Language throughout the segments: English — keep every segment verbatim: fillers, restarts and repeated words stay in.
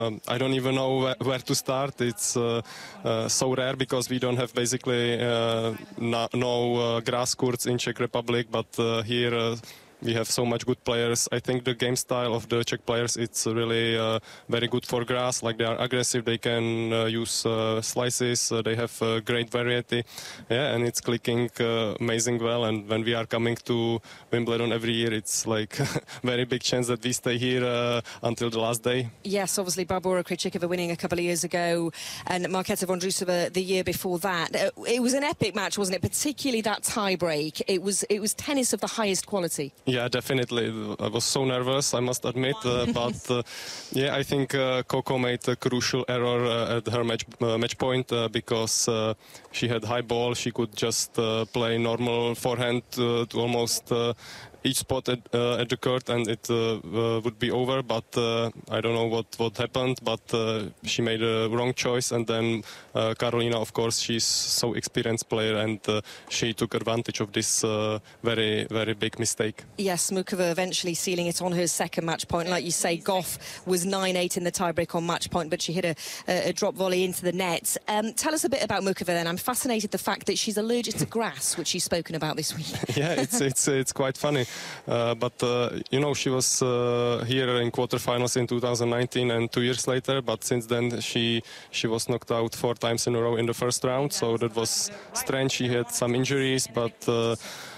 Um, I don't even know where, where to start. It's uh, uh, so rare because we don't have basically uh, no, no uh, grass courts in Czech Republic, but uh, here uh, we have so much good players. I think the game style of the Czech players, it's really uh, very good for grass. Like, they are aggressive, they can uh, use uh, slices, uh, they have uh, great variety. Yeah, and it's clicking uh, amazing well. And when we are coming to Wimbledon every year, it's like very big chance that we stay here uh, until the last day. Yes, obviously Barbora Krejcikova winning a couple of years ago and Marketa Vondrousova the year before that. Uh, it was an epic match, wasn't it? Particularly that tie break. It was, it was tennis of the highest quality. Yeah, definitely. I was so nervous, I must admit. Uh, but uh, yeah, I think uh, Coco made a crucial error uh, at her match uh, match point uh, because uh, she had high ball. She could just uh, play normal forehand uh, to almost uh, each spot at, uh, at the court, and it uh, uh, would be over. But uh, I don't know what what happened. But uh, she made a wrong choice, and then uh, Carolina, of course, she's so experienced player, and uh, she took advantage of this uh, very very big mistake. Yes, Muchova eventually sealing it on her second match point. Like you say, Goff was nine eight in the tiebreak on match point, but she hit a, a, a drop volley into the net. Um, tell us a bit about Muchova then. I'm fascinated the fact that she's allergic to grass, which she's spoken about this week. Yeah, it's it's it's quite funny. Uh, but, uh, you know, she was uh, here in quarterfinals in two thousand nineteen and two years later, but since then she she was knocked out four times in a row in the first round, so that was strange. She had some injuries, but uh,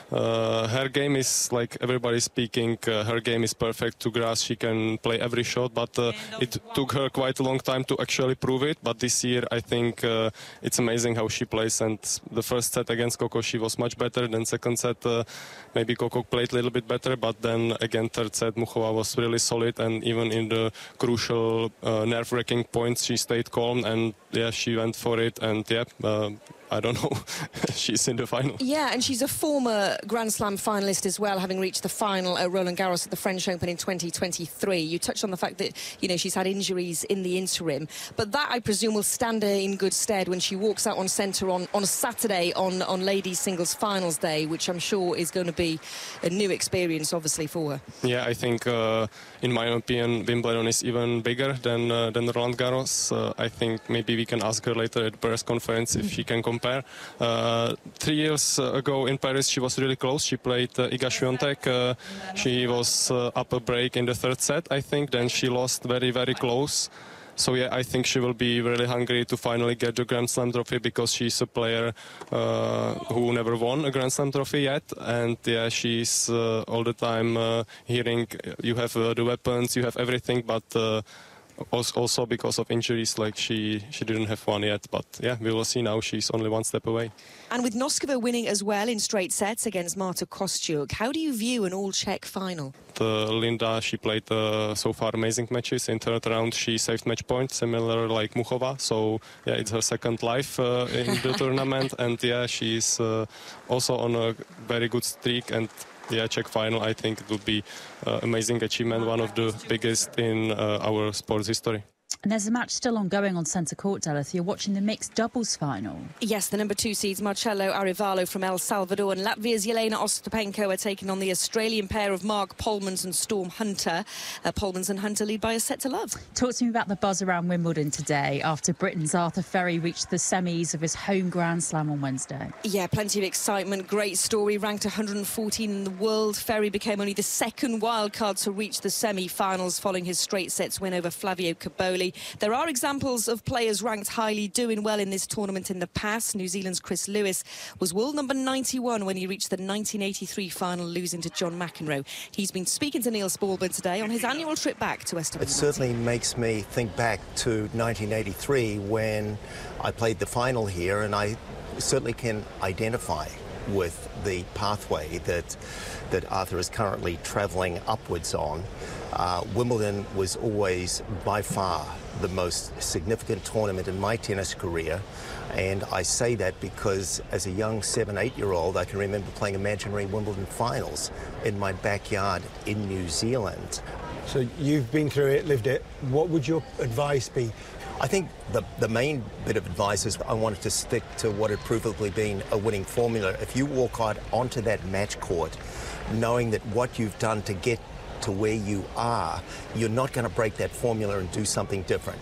uh, her game is, like everybody's speaking, uh, her game is perfect to grass. She can play every shot, but uh, it took her quite a long time to actually prove it. But this year, I think uh, it's amazing how she plays. And the first set against Coco, she was much better. Then second set, uh, maybe Coco played a little bit better. But then again, third set, Muchova was really solid. And even in the crucial uh, nerve-wracking points, she stayed calm. And yeah, she went for it. And yeah, uh, I don't know, she's in the final. Yeah, and she's a former Grand Slam finalist as well, having reached the final at Roland Garros at the French Open in twenty twenty-three. You touched on the fact that, you know, she's had injuries in the interim, but that, I presume, will stand her in good stead when she walks out on centre on, on a Saturday on, on ladies singles finals day, which I'm sure is going to be a new experience, obviously, for her. Yeah, I think, uh, in my opinion, Wimbledon is even bigger than, uh, than Roland Garros. Uh, I think maybe we can ask her later at the press conference if she can compare. Uh, three years ago in Paris, she was really close. She played uh, Iga Swiatek. Uh, she was uh, up a break in the third set, I think. Then she lost very, very close. So yeah, I think she will be really hungry to finally get the Grand Slam trophy, because she's a player uh, who never won a Grand Slam trophy yet. And yeah, she's uh, all the time uh, hearing you have uh, the weapons, you have everything, but uh, also because of injuries, like she she didn't have one yet. But yeah, we will see now. She's only one step away. And with Noskova winning as well in straight sets against Marta Kostyuk, how do you view an all-Czech final? Uh, Linda, she played uh, so far amazing matches. In third round, she saved match points, similar like Muchova. So yeah, it's her second life uh, in the tournament, and yeah, she's uh, also on a very good streak. And yeah, Czech final, I think it would be uh, amazing achievement, one of the biggest in uh, our sports history. And there's a match still ongoing on centre court, Delith. You're watching the mixed doubles final. Yes, the number two seeds Marcelo Arevalo from El Salvador and Latvia's Jelena Ostapenko are taking on the Australian pair of Mark Polmans and Storm Hunter. Uh, Polmans and Hunter lead by a set to love. Talk to me about the buzz around Wimbledon today after Britain's Arthur Ferry reached the semis of his home Grand Slam on Wednesday. Yeah, plenty of excitement. Great story. Ranked one hundred fourteen in the world, Ferry became only the second wildcard to reach the semi-finals following his straight sets win over Flavio Caboli. There are examples of players ranked highly doing well in this tournament in the past. New Zealand's Chris Lewis was world number ninety-one when he reached the nineteen eighty-three final, losing to John McEnroe. He's been speaking to Niels Bohlben today on his annual trip back to Esteban. It certainly makes me think back to nineteen eighty-three when I played the final here, and I certainly can identify with the pathway that that Arthur is currently travelling upwards on. Uh, Wimbledon was always by far the most significant tournament in my tennis career, and I say that because as a young seven, eight-year-old, I can remember playing imaginary Wimbledon finals in my backyard in New Zealand. So you've been through it, lived it. What would your advice be? I think the, the main bit of advice is I wanted to stick to what had provably been a winning formula. If you walk out onto that match court knowing that what you've done to get to where you are, you're not going to break that formula and do something different.